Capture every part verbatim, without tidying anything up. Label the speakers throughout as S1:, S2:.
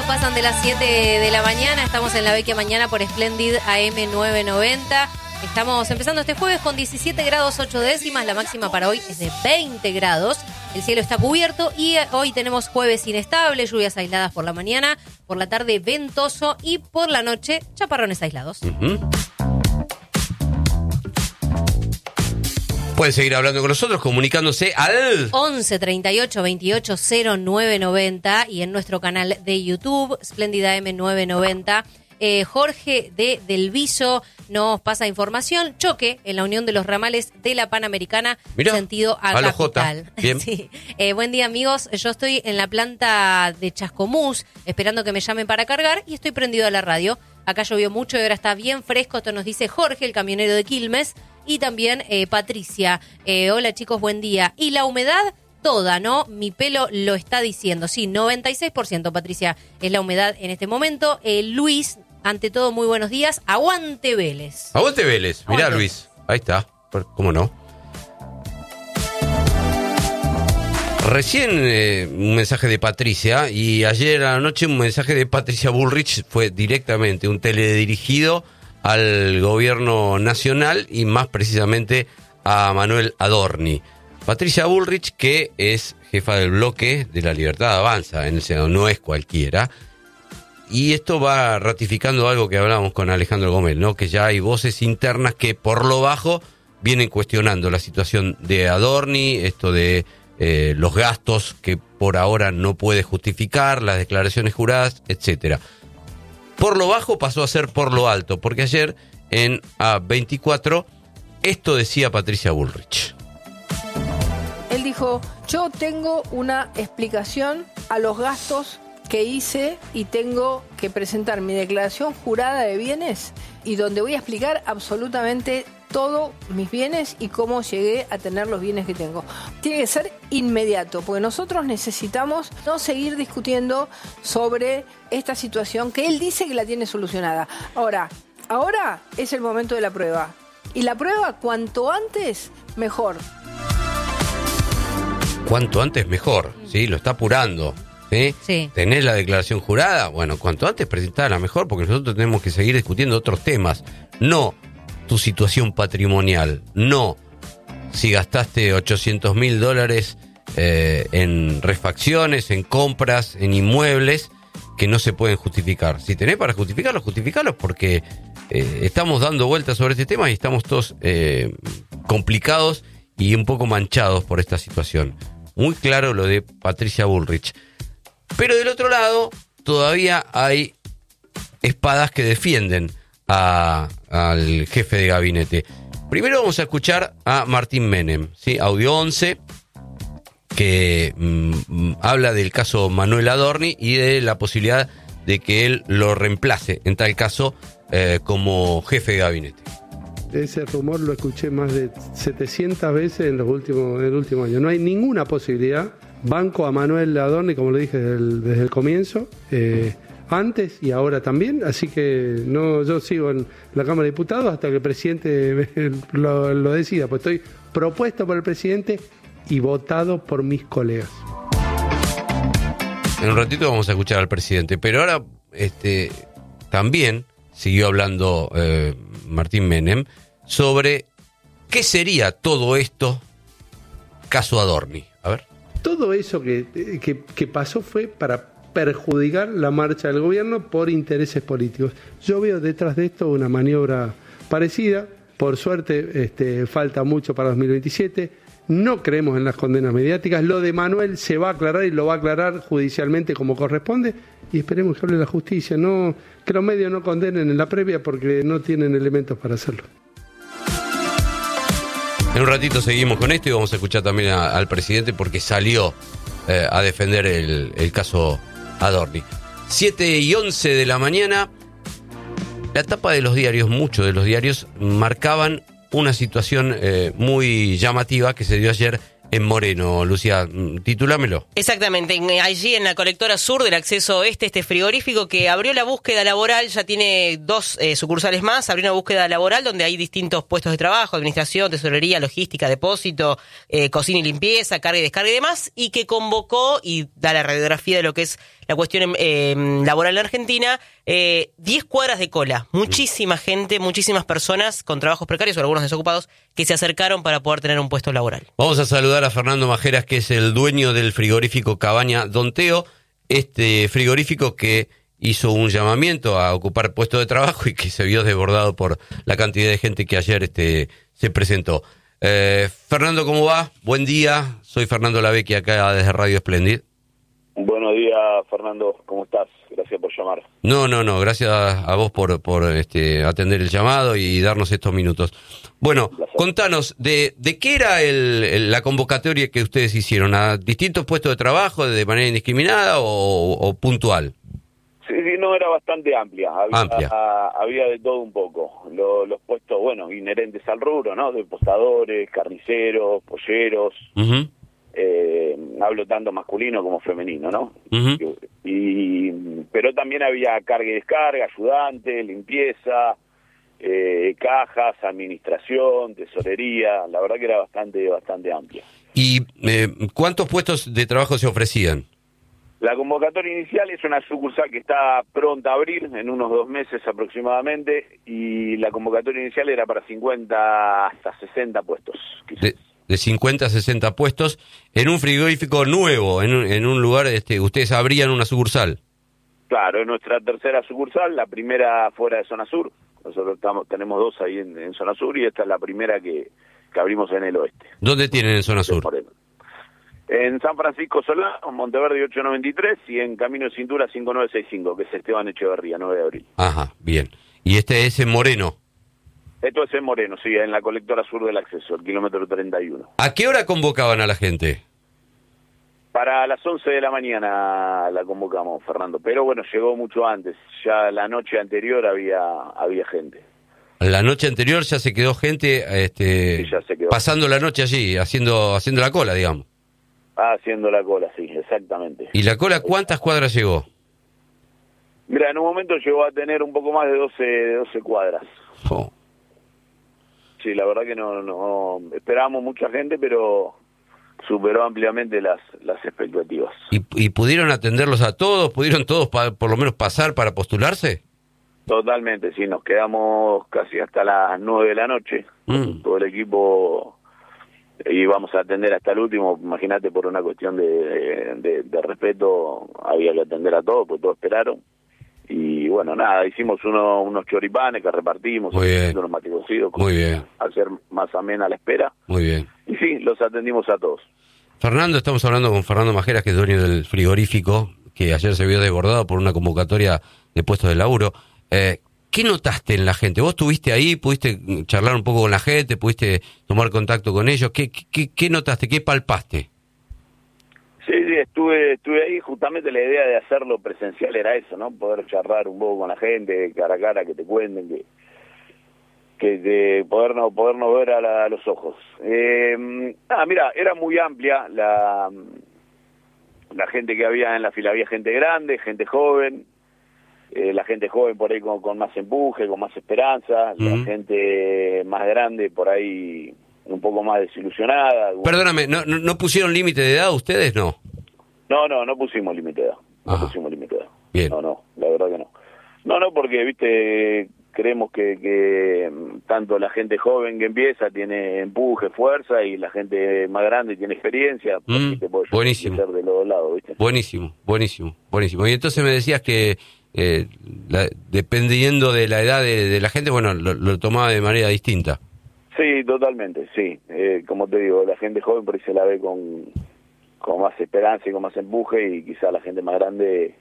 S1: pasan de las siete de la mañana. Estamos en La Vecchia Mañana por Splendid A M novecientos noventa. Estamos empezando este jueves con diecisiete grados ocho décimas. La máxima para hoy es de veinte grados. El cielo está cubierto y hoy tenemos jueves inestable, lluvias aisladas por la mañana, por la tarde ventoso y por la noche chaparrones aislados.
S2: Uh-huh. Pueden seguir hablando con nosotros, comunicándose al
S1: once treinta y ocho veintiocho cero nueve noventa y en nuestro canal de YouTube, Splendid A M novecientos noventa. Eh, Jorge de Del Viso nos pasa información. Choque en la unión de los ramales de la Panamericana.
S2: Mirá,
S1: sentido a,
S2: a
S1: Capital.
S2: Bien.
S1: Sí. Eh, buen día, amigos. Yo estoy en la planta de Chascomús esperando que me llamen para cargar y estoy prendido a la radio. Acá llovió mucho y ahora está bien fresco. Esto nos dice Jorge, el camionero de Quilmes. Y también eh, Patricia. Eh, hola, chicos, buen día. Y la humedad toda, ¿no? Mi pelo lo está diciendo. Sí, noventa y seis por ciento, Patricia, es la humedad en este momento. Eh, Luis, ante todo, muy buenos días. Aguante Vélez.
S2: Aguante Vélez. Mirá,
S1: Aguante.
S2: Luis. Ahí está. ¿Cómo no? Recién eh, un mensaje de Patricia y ayer a la noche un mensaje de Patricia Bullrich. Fue directamente un teledirigido al gobierno nacional y más precisamente a Manuel Adorni. Patricia Bullrich, que es jefa del bloque de La Libertad Avanza en el Senado, no es cualquiera. Y esto va ratificando algo que hablábamos con Alejandro Gómez, ¿no? Que ya hay voces internas que por lo bajo vienen cuestionando la situación de Adorni, esto de eh, los gastos que por ahora no puede justificar, las declaraciones juradas, etcétera. Por lo bajo pasó a ser por lo alto, porque ayer en A veinticuatro esto decía Patricia Bullrich.
S3: Él dijo, yo tengo una explicación a los gastos que hice y tengo que presentar mi declaración jurada de bienes y donde voy a explicar absolutamente todos mis bienes y cómo llegué a tener los bienes que tengo. Tiene que ser inmediato, porque nosotros necesitamos no seguir discutiendo sobre esta situación que él dice que la tiene solucionada. Ahora, ahora es el momento de la prueba. Y la prueba, cuanto antes, mejor.
S2: Cuanto antes mejor, ¿sí? Lo está apurando. ¿Sí?
S1: Sí.
S2: ¿Tenés la declaración jurada? Bueno, cuanto antes presentala mejor, porque nosotros tenemos que seguir discutiendo otros temas. No tu situación patrimonial, no si gastaste ochocientos mil dólares eh, en refacciones, en compras, en inmuebles que no se pueden justificar. Si tenés para justificarlos, justificarlos, porque eh, estamos dando vueltas sobre este tema y estamos todos eh, complicados y un poco manchados por esta situación. Muy claro lo de Patricia Bullrich. Pero del otro lado, todavía hay espadas que defienden a, al jefe de gabinete. Primero vamos a escuchar a Martín Menem, ¿sí? Audio once, que mmm, habla del caso Manuel Adorni y de la posibilidad de que él lo reemplace, en tal caso, eh, como jefe de gabinete.
S4: Ese rumor lo escuché más de setecientas veces en los últimos, en el último año. No hay ninguna posibilidad. Banco a Manuel Adorni, como lo dije desde el, desde el comienzo, eh, antes y ahora también, así que no, yo sigo en la Cámara de Diputados hasta que el presidente lo, lo decida, pues estoy propuesto por el presidente y votado por mis colegas.
S2: En un ratito vamos a escuchar al presidente, pero ahora este, también siguió hablando eh, Martín Menem sobre qué sería todo esto caso Adorni. A ver.
S4: Todo eso que, que, que pasó fue para perjudicar la marcha del gobierno por intereses políticos. Yo veo detrás de esto una maniobra parecida. Por suerte, este, falta mucho para dos mil veintisiete. No creemos en las condenas mediáticas. Lo de Manuel se va a aclarar y lo va a aclarar judicialmente como corresponde. Y esperemos que hable la justicia. No, que los medios no condenen en la previa porque no tienen elementos para hacerlo.
S2: En un ratito seguimos con esto y vamos a escuchar también a, al presidente porque salió eh, a defender el, el caso Adorni. siete y once de la mañana, la tapa de los diarios, muchos de los diarios, marcaban una situación eh, muy llamativa que se dio ayer en Moreno, Lucía? Titulámelo.
S5: Exactamente, en, allí en la colectora sur del acceso oeste, este frigorífico que abrió la búsqueda laboral, ya tiene dos eh, sucursales más, abrió una búsqueda laboral donde hay distintos puestos de trabajo, administración, tesorería, logística, depósito, eh, cocina y limpieza, carga y descarga y demás, y que convocó, y da la radiografía de lo que es la cuestión eh, laboral en Argentina, eh, diez cuadras de cola, muchísima gente, muchísimas personas con trabajos precarios o algunos desocupados que se acercaron para poder tener un puesto laboral.
S2: Vamos a saludar a Fernando Majeras, que es el dueño del frigorífico Cabaña Don Teo, este frigorífico que hizo un llamamiento a ocupar puestos de trabajo y que se vio desbordado por la cantidad de gente que ayer este se presentó. Eh, Fernando, ¿cómo va? Buen día, soy Fernando Lavecchia acá desde Radio Splendid.
S6: Buenos días, Fernando, ¿cómo estás? Gracias por llamar.
S2: No, no, no, gracias a vos por, por este, atender el llamado y darnos estos minutos. Bueno, contanos, ¿de, de qué era el, el, la convocatoria que ustedes hicieron? ¿A distintos puestos de trabajo de manera indiscriminada o, o puntual?
S6: Sí, sí, no, era bastante amplia. Había,
S2: amplia.
S6: A, había de todo un poco. Lo, los puestos, bueno, inherentes al rubro, ¿no? De postadores, carniceros, polleros. Uh-huh. Eh, hablo tanto masculino como femenino, ¿no? Uh-huh. Y, pero también había carga y descarga, ayudante, limpieza, eh, cajas, administración, tesorería. La verdad que era bastante, bastante amplia.
S2: ¿Y eh, cuántos puestos de trabajo se ofrecían?
S6: La convocatoria inicial es una sucursal que está pronta a abrir en unos dos meses aproximadamente, y la convocatoria inicial era para cincuenta hasta sesenta puestos, quizás.
S2: De, de cincuenta a sesenta puestos en un frigorífico nuevo, en un, en un lugar, este, ustedes abrían una sucursal.
S6: Claro, es nuestra tercera sucursal, la primera fuera de Zona Sur. Nosotros estamos, tenemos dos ahí en, en Zona Sur, y esta es la primera que, que abrimos en el oeste.
S2: ¿Dónde tienen en Zona Sur?
S6: En San Francisco Solano, Monteverde ocho noventa y tres, y en Camino de Cintura cinco nueve seis cinco, que es Esteban Echeverría, nueve de abril.
S2: Ajá, bien. ¿Y este es en Moreno?
S6: Esto es en Moreno, sí, en la colectora sur del acceso, el kilómetro treinta y uno.
S2: ¿A qué hora convocaban a la gente?
S6: Para las once de la mañana la convocamos, Fernando, pero bueno, llegó mucho antes, ya la noche anterior había había gente.
S2: La noche anterior ya se quedó gente este,
S6: sí, ya se quedó.
S2: Pasando la noche allí, haciendo haciendo la cola, digamos.
S6: Ah, haciendo la cola, sí, exactamente.
S2: ¿Y la cola cuántas cuadras llegó?
S6: Mira, en un momento llegó a tener un poco más de doce, doce cuadras. Oh. Sí, la verdad que no, no esperábamos mucha gente, pero superó ampliamente las, las expectativas.
S2: ¿Y, ¿Y pudieron atenderlos a todos? ¿Pudieron todos pa, por lo menos pasar para postularse?
S6: Totalmente, sí, nos quedamos casi hasta las nueve de la noche. Mm. Todo el equipo, y vamos a atender hasta el último. Imagínate, por una cuestión de, de, de respeto, había que atender a todos, pues todos esperaron. Y bueno, nada, hicimos uno, unos choripanes que repartimos,
S2: muy bien,
S6: unos mate cocidos,
S2: muy bien,
S6: hacer más amena la espera.
S2: Muy bien.
S6: Y sí, los atendimos a todos.
S2: Fernando, estamos hablando con Fernando Majeras, que es dueño del frigorífico, que ayer se vio desbordado por una convocatoria de puestos de laburo. Eh, ¿Qué notaste en la gente? ¿Vos estuviste ahí, pudiste charlar un poco con la gente, pudiste tomar contacto con ellos? ¿Qué, qué, qué notaste, qué palpaste?
S6: Sí, sí, estuve estuve ahí. Justamente la idea de hacerlo presencial era eso, ¿no? Poder charlar un poco con la gente, cara a cara, que te cuenten, que que de podernos podernos ver a, la, a los ojos. Eh, ah, mira, era muy amplia la la gente que había en la fila. Había gente grande, gente joven, eh, la gente joven por ahí con, con más empuje, con más esperanza, mm. la gente más grande por ahí un poco más desilusionada.
S2: Perdóname, ¿no, no, no pusieron límite de edad ustedes, no?
S6: No, no, no pusimos límite de edad. No Ajá. pusimos límite de edad.
S2: Bien.
S6: No, no, la verdad que no. No, no, porque, viste, creemos que, que tanto la gente joven que empieza tiene empuje, fuerza, y la gente más grande tiene experiencia.
S2: Mm, buenísimo.
S6: Ser de los dos lados, ¿viste?
S2: Buenísimo, buenísimo, buenísimo. Y entonces me decías que eh, la, dependiendo de la edad de, de la gente, bueno, lo, lo tomaba de manera distinta.
S6: Sí, totalmente, sí. Eh, como te digo, la gente joven por ahí se la ve con, con más esperanza y con más empuje, y quizá la gente más grande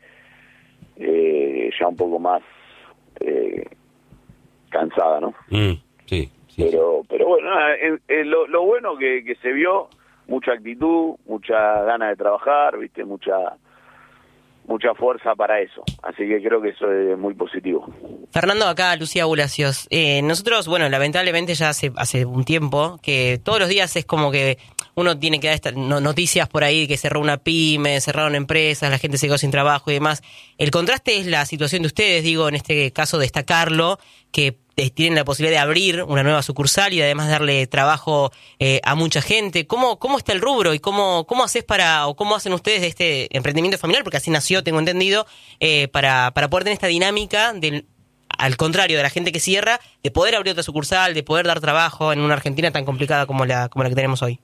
S6: eh, ya un poco más eh, cansada, ¿no?
S2: Mm, sí, sí.
S6: Pero, pero bueno, nada, eh, eh, lo, lo bueno que, que se vio, mucha actitud, mucha ganas de trabajar, viste, mucha mucha fuerza para eso. Así que creo que eso es muy positivo.
S5: Fernando, acá Lucía Bulacios. Eh, nosotros, bueno, lamentablemente ya hace hace un tiempo que todos los días es como que uno tiene que dar estas no, noticias por ahí que cerró una pyme, cerraron empresas, la gente se quedó sin trabajo y demás. El contraste es la situación de ustedes, digo, en este caso destacarlo, que eh, tienen la posibilidad de abrir una nueva sucursal y además darle trabajo eh, a mucha gente. ¿Cómo cómo está el rubro y cómo cómo haces para o cómo hacen ustedes de este emprendimiento familiar, porque así nació, tengo entendido, eh, para para poder tener esta dinámica del al contrario de la gente que cierra, de poder abrir otra sucursal, de poder dar trabajo en una Argentina tan complicada como la como la que tenemos hoy?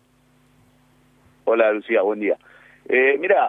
S6: Hola Lucía, buen día. Eh, mira,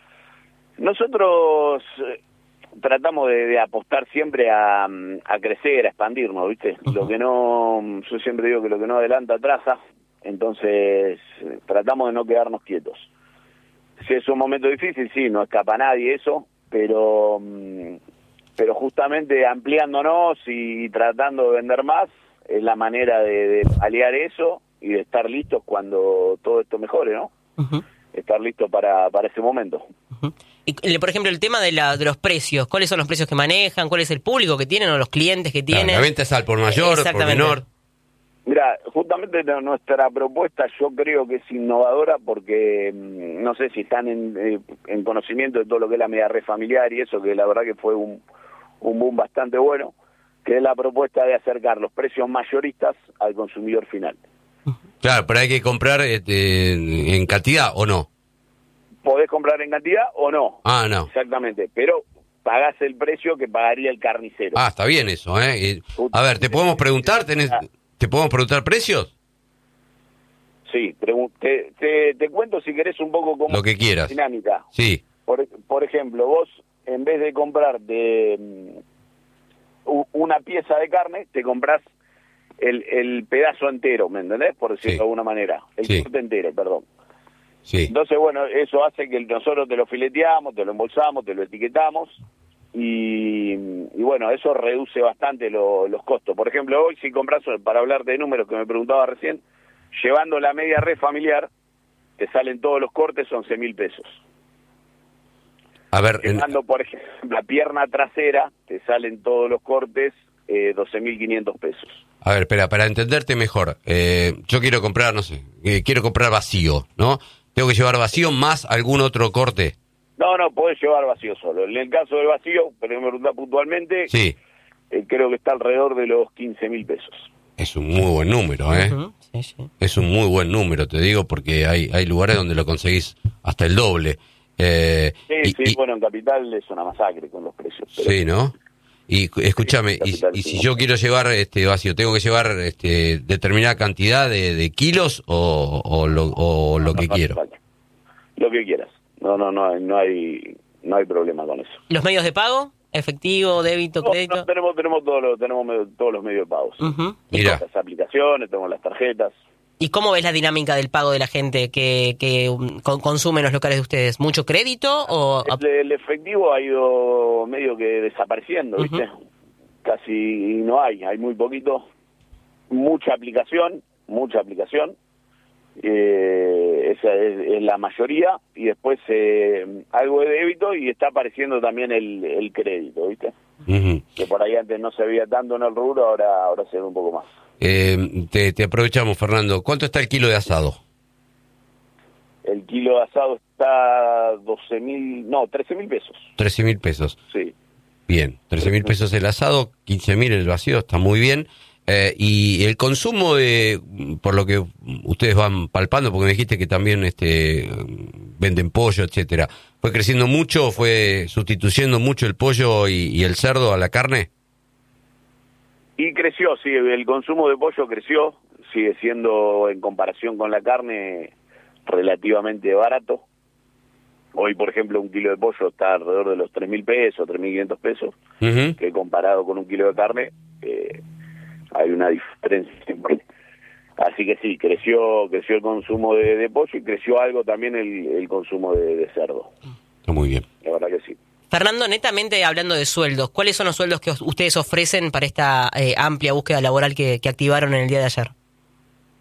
S6: nosotros eh, tratamos de, de apostar siempre a, a crecer, a expandirnos, ¿viste? Uh-huh. Lo que no, yo siempre digo que lo que no adelanta atrasa, entonces eh, tratamos de no quedarnos quietos. Si es un momento difícil, sí, no escapa a nadie eso, pero, pero justamente ampliándonos y tratando de vender más es la manera de, de paliar eso y de estar listos cuando todo esto mejore, ¿no? Uh-huh. Estar listo para, para ese momento.
S5: Uh-huh. Y, por ejemplo, el tema de, la, de los precios, ¿cuáles son los precios que manejan? ¿Cuál es el público que tienen o los clientes que tienen?
S2: Claro, la venta es al por mayor, por menor.
S6: Mira, justamente nuestra propuesta yo creo que es innovadora porque no sé si están en, en conocimiento de todo lo que es la media red familiar y eso, que la verdad que fue un, un boom bastante bueno, que es la propuesta de acercar los precios mayoristas al consumidor final.
S2: Claro, pero hay que comprar este, en cantidad o no.
S6: Podés comprar en cantidad o no.
S2: Ah, no.
S6: Exactamente, pero pagás el precio que pagaría el carnicero.
S2: Ah, está bien eso, ¿eh? Y, a ver, ¿te podemos preguntar? ¿Tenés, ¿Te podemos preguntar precios?
S6: Sí, te, te, te cuento si querés un poco cómo
S2: lo que quieras.
S6: Dinámica.
S2: Sí.
S6: Por, por ejemplo, vos en vez de comprar de um, una pieza de carne, te comprás el, el pedazo entero, ¿me entendés? Por decirlo sí. de alguna manera. El sí. corte entero, perdón.
S2: Sí.
S6: Entonces, bueno, eso hace que nosotros te lo fileteamos, te lo embolsamos, te lo etiquetamos y, y bueno, eso reduce bastante lo, los costos. Por ejemplo, hoy si compras, para hablar de números que me preguntaba recién, llevando la media red familiar, te salen todos los cortes once mil pesos.
S2: A ver,
S6: llevando, en... por ejemplo, la pierna trasera, te salen todos los cortes eh, doce mil quinientos pesos.
S2: A ver, espera, para entenderte mejor, eh, yo quiero comprar, no sé, eh, quiero comprar vacío, ¿no? ¿Tengo que llevar vacío más algún otro corte?
S6: No, no, podés llevar vacío solo. En el caso del vacío, pero me preguntás puntualmente,
S2: sí.
S6: eh, creo que está alrededor de los quince mil pesos.
S2: Es un muy buen número, ¿eh? Uh-huh. Sí, sí. Es un muy buen número, te digo, porque hay hay lugares donde lo conseguís hasta el doble. Eh,
S6: sí,
S2: y,
S6: sí,
S2: y...
S6: bueno, en Capital es una masacre con los precios.
S2: Pero... Sí, ¿no? Y escúchame, y, y si yo quiero llevar este vacío, ¿tengo que llevar este determinada cantidad de, de kilos o, o lo, o lo no, que no, quiero?
S6: Vale. Lo que quieras. No, no, no, no hay no hay problema con eso.
S5: ¿Los medios de pago? ¿Efectivo, débito,
S6: no,
S5: crédito?
S6: No, tenemos tenemos todos los tenemos todos los medios de pago.
S5: Uh-huh.
S2: Mira.
S6: Las aplicaciones, tenemos las tarjetas.
S5: ¿Y cómo ves la dinámica del pago de la gente que, que um, consume en los locales de ustedes? ¿Mucho crédito o...?
S6: El, el efectivo ha ido medio que desapareciendo, ¿viste? Uh-huh. Casi no hay, hay muy poquito. Mucha aplicación, mucha aplicación. Eh, esa es, es la mayoría. Y después eh, algo de débito y está apareciendo también el, el crédito, ¿viste? Uh-huh. Que por ahí antes no se veía tanto en el rubro, ahora, ahora se ve un poco más.
S2: Eh, te, te aprovechamos, Fernando. ¿Cuánto está el kilo de asado?
S6: El kilo de asado está doce mil, no, trece mil pesos.
S2: trece mil pesos.
S6: Sí.
S2: Bien, trece mil pesos el asado, quince mil el vacío, está muy bien. Eh, y el consumo de, por lo que ustedes van palpando, porque me dijiste que también este venden pollo, etcétera, ¿fue creciendo mucho, fue sustituyendo mucho el pollo y, y el cerdo a la carne?
S6: Y creció, sí, el consumo de pollo creció, sigue siendo en comparación con la carne relativamente barato. Hoy, por ejemplo, un kilo de pollo está alrededor de los tres mil pesos, tres mil quinientos pesos, uh-huh. que comparado con un kilo de carne eh, hay una diferencia siempre. Así que sí, creció creció el consumo de, de pollo y creció algo también el, el consumo de, de cerdo.
S2: Está muy bien.
S6: La verdad que sí.
S5: Fernando, netamente hablando de sueldos, ¿cuáles son los sueldos que ustedes ofrecen para esta eh, amplia búsqueda laboral que, que activaron en el día de ayer?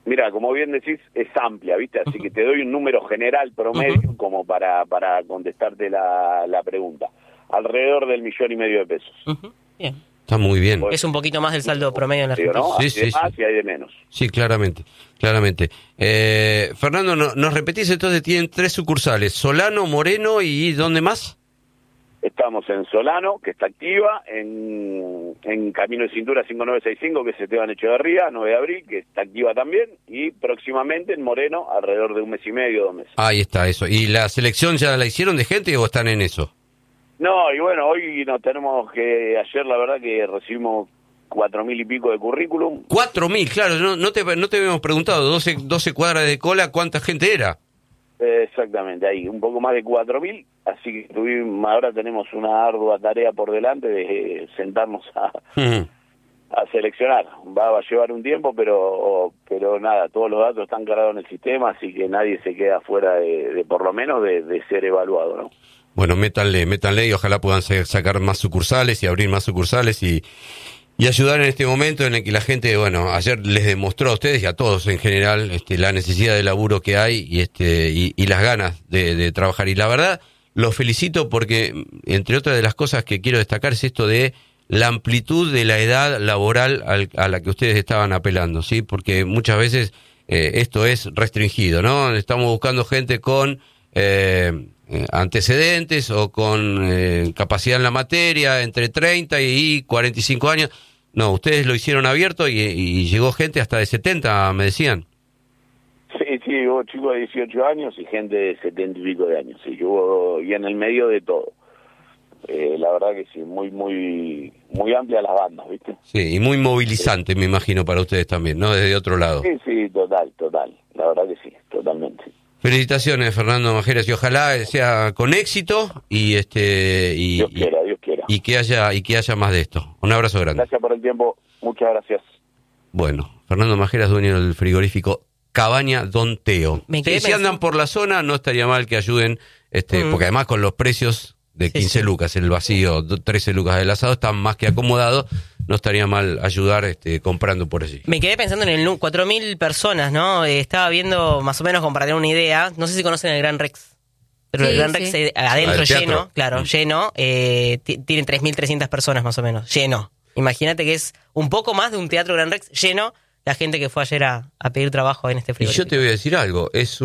S6: Mira, como bien decís, es amplia, ¿viste? Así que te doy un número general promedio uh-huh. como para, para contestarte la, la pregunta. Alrededor del millón y medio de pesos.
S5: Uh-huh. Bien.
S2: Está muy bien.
S5: Es un poquito más del saldo promedio en la Argentina.
S6: ¿No?
S2: Sí,
S6: hay
S2: sí,
S6: de más
S2: sí.
S6: y hay de menos.
S2: Sí, claramente, claramente. Eh, Fernando, no, ¿nos repetís entonces? Tienen tres sucursales, Solano, Moreno y ¿dónde más?
S6: Estamos en Solano, que está activa, en, en Camino de Cintura cinco nueve seis cinco, que es Esteban Echeverría, nueve de abril, que está activa también, y próximamente en Moreno, alrededor de un mes y medio, dos meses.
S2: Ahí está, eso. ¿Y la selección ya la hicieron de gente o están en eso?
S6: No, y bueno, hoy nos tenemos que, ayer la verdad que recibimos cuatro mil y pico de currículum.
S2: Cuatro mil, claro, no, no, te, no te habíamos preguntado, doce, doce cuadras de cola, ¿cuánta gente era?
S6: Eh, exactamente, ahí, un poco más de cuatro mil, así que tuvimos, ahora tenemos una ardua tarea por delante de eh, sentarnos a, uh-huh. a seleccionar. Va, va a llevar un tiempo, pero pero nada, todos los datos están cargados en el sistema, así que nadie se queda fuera de, de por lo menos de, de ser evaluado, ¿no?
S2: Bueno, métanle, métanle y ojalá puedan sacar más sucursales y abrir más sucursales y, y ayudar en este momento en el que la gente, bueno, ayer les demostró a ustedes y a todos en general este, la necesidad de laburo que hay y este y, y las ganas de, de trabajar. Y la verdad, los felicito porque, entre otras de las cosas que quiero destacar, es esto de la amplitud de la edad laboral al, a la que ustedes estaban apelando, ¿sí? Porque muchas veces eh, esto es restringido, ¿no? Estamos buscando gente con... Eh, Eh, antecedentes o con eh, capacidad en la materia entre treinta y cuarenta y cinco años. No, ustedes lo hicieron abierto y, y llegó gente hasta de setenta, me decían.
S6: Sí, sí, hubo chicos de dieciocho años y gente de setenta y pico de años, sí, hubo, y en el medio de todo. Eh, la verdad que sí, muy, muy, muy amplia las bandas, ¿viste?
S2: Sí, y muy movilizante, sí. Me imagino, para ustedes también, ¿no? Desde otro lado.
S6: Sí, sí, total, total, la verdad que sí, totalmente.
S2: Felicitaciones, Fernando Majeras, y ojalá sea con éxito y este y,
S6: Dios quiera, Dios quiera.
S2: y que haya y que haya más de esto. Un abrazo grande.
S6: Gracias por el tiempo, muchas gracias.
S2: Bueno, Fernando Majeras, dueño del frigorífico Cabaña Don Teo. Si, si andan por la zona, no estaría mal que ayuden, este, mm. porque además con los precios de quince sí, sí. lucas, el vacío, trece lucas del asado, están más que acomodados. No estaría mal ayudar este, comprando por allí.
S5: Me quedé pensando en el cuatro mil personas, ¿no? Eh, estaba viendo más o menos, como para tener una idea, no sé si conocen el Gran Rex, pero sí, el Gran sí. Rex eh, adentro ah, lleno, claro, mm. lleno, eh, t- tienen tres mil trescientas personas más o menos, lleno. Imagínate que es un poco más de un teatro Gran Rex lleno, la gente que fue ayer a, a pedir trabajo en este frigorífico.
S2: Y yo te voy a decir algo, es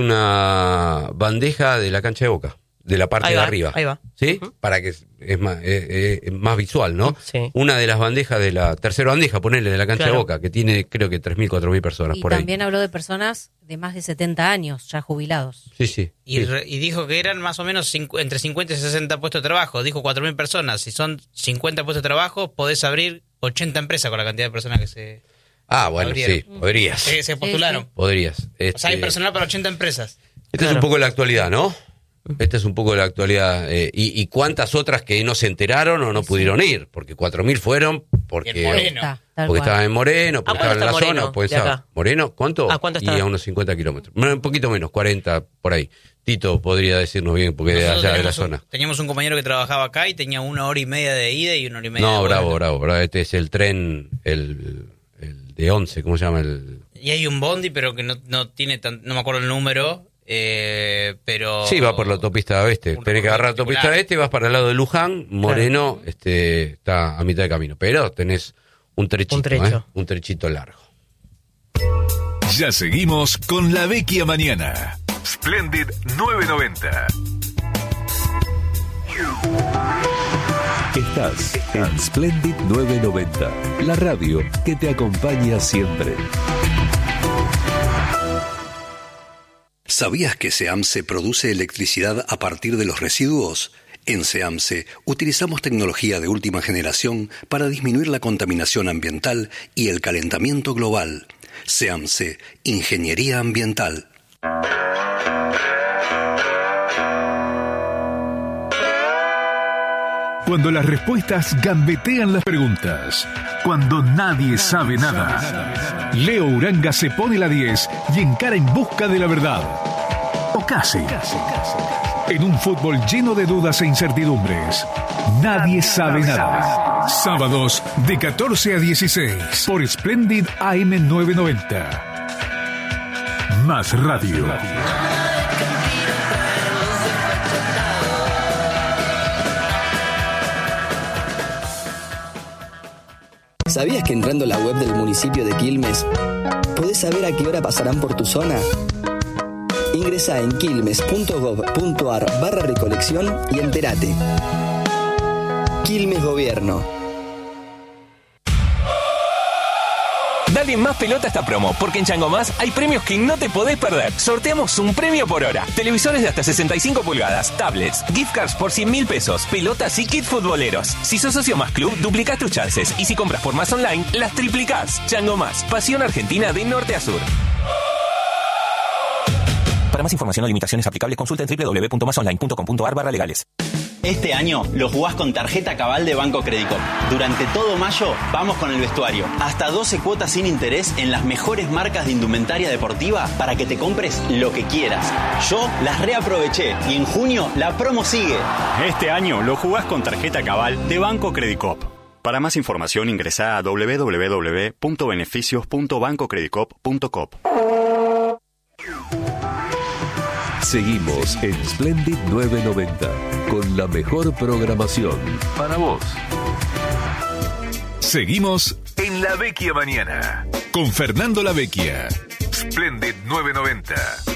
S2: una bandeja de la cancha de Boca. De la parte
S5: ahí
S2: de
S5: va,
S2: arriba,
S5: ahí va.
S2: ¿sí?
S5: Uh-huh.
S2: Para que es, es más, eh, eh, más visual, ¿no?
S5: Sí.
S2: Una de las bandejas de la tercera bandeja, ponele, de la cancha claro. de Boca, que tiene creo que tres mil, cuatro mil personas
S1: y
S2: por ahí.
S1: Y también habló de personas de más de setenta años, ya jubilados.
S2: Sí, sí.
S7: Y,
S2: sí.
S7: Re, y dijo que eran más o menos cincu- entre cincuenta y sesenta puestos de trabajo. Dijo cuatro mil personas. Si son cincuenta puestos de trabajo, podés abrir ochenta empresas con la cantidad de personas que se...
S2: Ah, bueno,
S7: abrieron.
S2: sí, podrías.
S7: Se, se postularon.
S1: Sí, sí.
S2: Podrías. Este...
S7: O sea, hay personal para ochenta empresas.
S2: Esta
S5: claro.
S2: es un poco la actualidad, ¿no? Esta es un poco la actualidad. Eh, y, ¿Y cuántas otras que no se enteraron o no sí. pudieron ir? Porque cuatro mil fueron porque,
S7: en Moreno.
S2: Está, porque estaban en Moreno, porque estaban en la
S5: Moreno,
S2: zona. Pues, ¿Moreno? ¿Cuánto?
S5: ¿A cuánto está?
S2: Y a unos cincuenta kilómetros. Un poquito menos, cuarenta por ahí. Tito podría decirnos bien, porque de allá de la zona.
S7: Un, teníamos un compañero que trabajaba acá y tenía una hora y media de ida y una hora y media
S2: no,
S7: de
S2: No, bravo,
S7: vuelta.
S2: bravo, bravo. Este es el tren, el, el de once, ¿cómo se llama? El...
S7: Y hay un bondi, pero que no, no tiene tan, no me acuerdo el número. Eh, pero
S2: sí, va por la autopista oeste. Tenés que agarrar la autopista este, vas para el lado de Luján, Moreno, claro. este está a mitad de camino. Pero tenés un trechito, un, trecho. ¿eh? un trechito largo.
S8: Ya seguimos con La Vecchia Mañana. Splendid nueve noventa. Estás en Splendid nueve noventa, la radio que te acompaña siempre.
S9: ¿Sabías que SEAMSE produce electricidad a partir de los residuos? En SEAMSE utilizamos tecnología de última generación para disminuir la contaminación ambiental y el calentamiento global. SEAMSE, Ingeniería Ambiental.
S8: Cuando las respuestas gambetean las preguntas. Cuando nadie sabe nada. Leo Uranga se pone la diez y encara en busca de la verdad. O casi. En un fútbol lleno de dudas e incertidumbres. Nadie sabe nada. Sábados de catorce a dieciséis por Splendid A M novecientos noventa. Más radio.
S10: ¿Sabías que entrando a la web del municipio de Quilmes podés saber a qué hora pasarán por tu zona? Ingresa en quilmes.gov.ar barra recolección y entérate. Quilmes Gobierno.
S11: Dale más pelota a esta promo, porque en Chango Más hay premios que no te podés perder. Sorteamos un premio por hora. Televisores de hasta sesenta y cinco pulgadas, tablets, gift cards por cien mil pesos, pelotas y kits futboleros. Si sos socio Más Club, duplicás tus chances. Y si compras por Más Online, las triplicás. Chango Más, pasión argentina de norte a sur. Para más información o limitaciones aplicables, consulta en doble u doble u doble u punto más online punto com punto a r barra legales.
S12: Este año lo jugás con tarjeta Cabal de Banco Credicop. Durante todo mayo vamos con el vestuario. Hasta doce cuotas sin interés en las mejores marcas de indumentaria deportiva para que te compres lo que quieras. Yo las reaproveché y en junio la promo sigue.
S13: Este año lo jugás con tarjeta Cabal de Banco Credicop. Para más información ingresá a doble u doble u doble u punto beneficios punto banco credicop punto com.
S14: Seguimos en Splendid novecientos noventa con la mejor programación para vos.
S8: Seguimos en La Vecchia Mañana con Fernando La Vecchia. Splendid novecientos noventa.